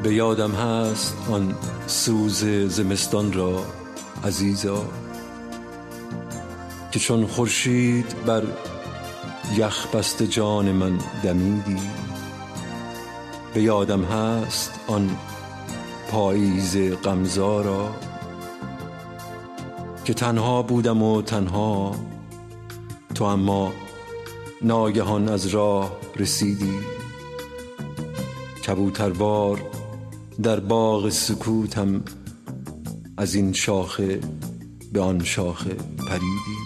به یادم هست آن سوز زمستان را عزیزا، که چون خورشید بر یخ بسته جان من دمیدی. به یادم هست آن پاییز غمزا، که تنها بودم و تنها، تو اما ناگهان از راه رسیدی. کبوتروار در باغ سکوتم از این شاخه به آن شاخه پریدی.